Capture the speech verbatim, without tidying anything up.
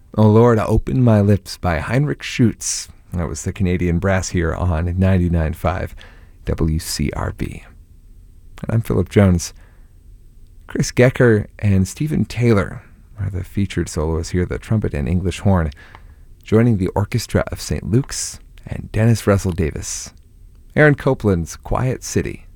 Oh Lord, Open My Lips by Heinrich Schütz. That was the Canadian brass here on ninety-nine point five W C R B. And I'm Philip Jones. Chris Gecker and Stephen Taylor are the featured soloists here, the trumpet and English horn, joining the orchestra of Saint Luke's and Dennis Russell Davis. Aaron Copland's Quiet City.